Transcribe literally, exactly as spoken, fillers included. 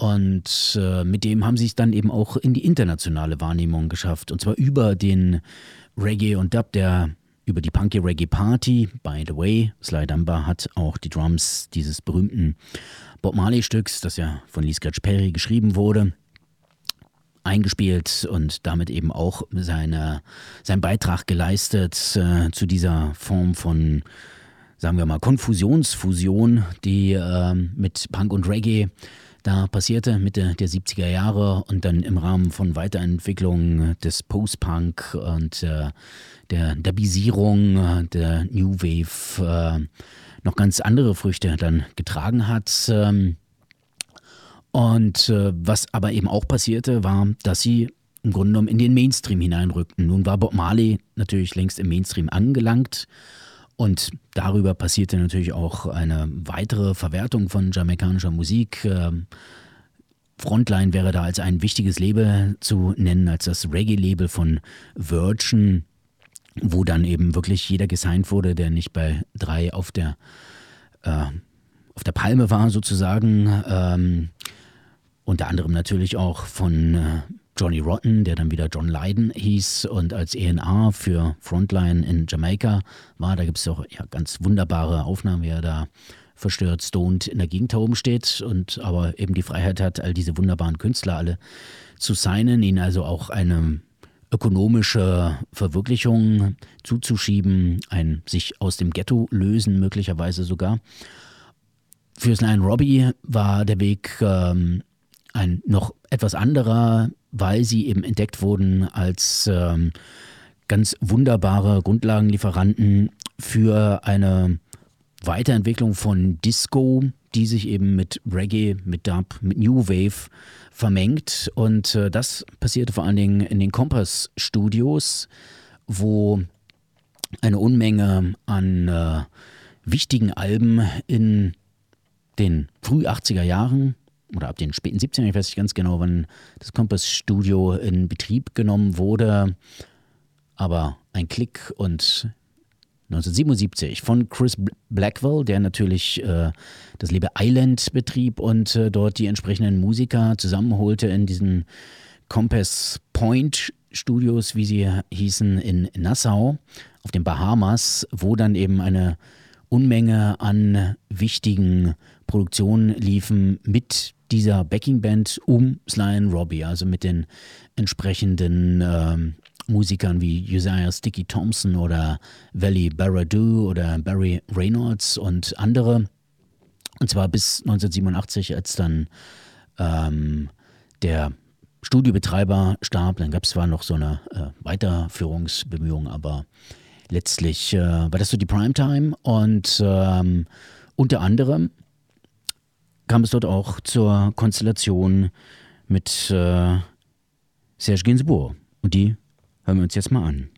Und äh, mit dem haben sie es dann eben auch in die internationale Wahrnehmung geschafft. Und zwar über den Reggae und Dub, der über die Punky Reggae Party. By the way, Sly Dunbar hat auch die Drums dieses berühmten Bob Marley-Stücks, das ja von Lee Scratch Perry geschrieben wurde, eingespielt und damit eben auch seine, seinen Beitrag geleistet äh, zu dieser Form von, sagen wir mal, Konfusionsfusion, die äh, mit Punk und Reggae da passierte, Mitte der siebziger Jahre und dann im Rahmen von Weiterentwicklung des Post-Punk und äh, der Dubisierung, äh, der New Wave äh, noch ganz andere Früchte dann getragen hat. Ähm, und äh, was aber eben auch passierte, war, dass sie im Grunde genommen in den Mainstream hineinrückten. Nun war Bob Marley natürlich längst im Mainstream angelangt. Und darüber passierte natürlich auch eine weitere Verwertung von jamaikanischer Musik. Frontline wäre da als ein wichtiges Label zu nennen, als das Reggae-Label von Virgin, wo dann eben wirklich jeder gesigned wurde, der nicht bei drei auf der, äh, auf der Palme war sozusagen. Ähm, unter anderem natürlich auch von äh, Johnny Rotten, der dann wieder John Lydon hieß und als E und A für Frontline in Jamaika war. Da gibt es auch ja, ganz wunderbare Aufnahmen, wie er da verstört, stoned in der Gegend herumsteht und aber eben die Freiheit hat, all diese wunderbaren Künstler alle zu signen, ihnen also auch eine ökonomische Verwirklichung zuzuschieben, ein sich aus dem Ghetto lösen möglicherweise sogar. Für Sly und Robbie war der Weg ähm, ein noch etwas anderer, weil sie eben entdeckt wurden als ähm, ganz wunderbare Grundlagenlieferanten für eine Weiterentwicklung von Disco, die sich eben mit Reggae, mit Dub, mit New Wave vermengt. Und äh, das passierte vor allen Dingen in den Compass Studios, wo eine Unmenge an äh, wichtigen Alben in den früh achtziger Jahren oder ab den späten siebzigern, ich weiß nicht ganz genau, wann das Compass Studio in Betrieb genommen wurde, aber ein Klick und neunzehnhundertsiebenundsiebzig von Chris Blackwell, der natürlich äh, das Label Island betrieb und äh, dort die entsprechenden Musiker zusammenholte in diesen Compass Point Studios, wie sie hießen, in Nassau auf den Bahamas, wo dann eben eine Unmenge an wichtigen Produktionen liefen mit dieser Backingband um Sly und Robbie, also mit den entsprechenden ähm, Musikern wie Josiah Sticky Thompson oder Valley Baradu oder Barry Reynolds und andere. Und zwar bis neunzehnhundertsiebenundachtzig, als dann ähm, der Studiobetreiber starb. Dann gab es zwar noch so eine äh, Weiterführungsbemühung, aber letztlich äh, war das so die Primetime. Und ähm, unter anderem kam es dort auch zur Konstellation mit äh, Serge Gainsbourg. Und die hören wir uns jetzt mal an.